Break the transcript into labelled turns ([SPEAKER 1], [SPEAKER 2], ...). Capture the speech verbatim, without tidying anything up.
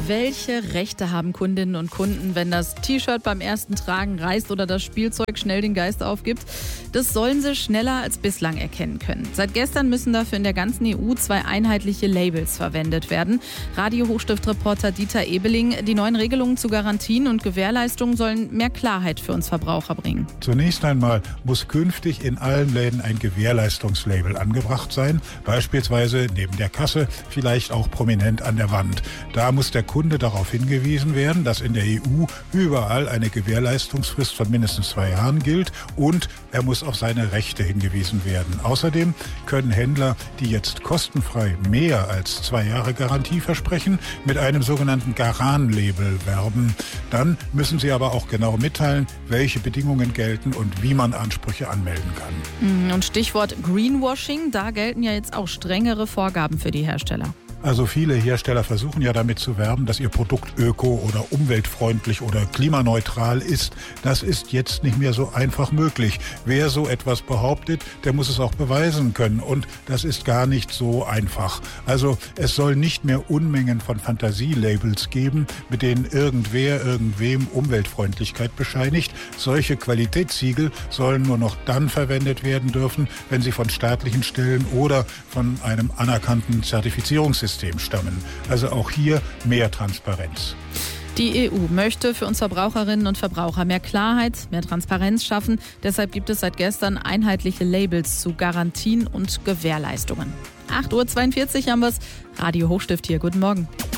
[SPEAKER 1] Welche Rechte haben Kundinnen und Kunden, wenn das T-Shirt beim ersten Tragen reißt oder das Spielzeug schnell den Geist aufgibt? Das sollen sie schneller als bislang erkennen können. Seit gestern müssen dafür in der ganzen E U zwei einheitliche Labels verwendet werden. Radio-Hochstift-Reporter Dieter Ebeling, die neuen Regelungen zu Garantien und Gewährleistungen sollen mehr Klarheit für uns Verbraucher bringen.
[SPEAKER 2] Zunächst einmal muss künftig in allen Läden ein Gewährleistungslabel angebracht sein, beispielsweise neben der Kasse, vielleicht auch prominent an der Wand. Da muss der Kunde darauf hingewiesen werden, dass in der E U überall eine Gewährleistungsfrist von mindestens zwei Jahren gilt und er muss auf seine Rechte hingewiesen werden. Außerdem können Händler, die jetzt kostenfrei mehr als zwei Jahre Garantie versprechen, mit einem sogenannten Garan-Label werben. Dann müssen sie aber auch genau mitteilen, welche Bedingungen gelten und wie man Ansprüche anmelden kann.
[SPEAKER 1] Und Stichwort Greenwashing, da gelten ja jetzt auch strengere Vorgaben für die Hersteller.
[SPEAKER 2] Also viele Hersteller versuchen ja damit zu werben, dass ihr Produkt öko- oder umweltfreundlich oder klimaneutral ist. Das ist jetzt nicht mehr so einfach möglich. Wer so etwas behauptet, der muss es auch beweisen können. Und das ist gar nicht so einfach. Also es soll nicht mehr Unmengen von Fantasielabels geben, mit denen irgendwer irgendwem Umweltfreundlichkeit bescheinigt. Solche Qualitätssiegel sollen nur noch dann verwendet werden dürfen, wenn sie von staatlichen Stellen oder von einem anerkannten Zertifizierungssystem stammen. Also auch hier mehr Transparenz.
[SPEAKER 1] Die E U möchte für uns Verbraucherinnen und Verbraucher mehr Klarheit, mehr Transparenz schaffen. Deshalb gibt es seit gestern einheitliche Labels zu Garantien und Gewährleistungen. acht Uhr zweiundvierzig haben wir es. Radio Hochstift hier. Guten Morgen.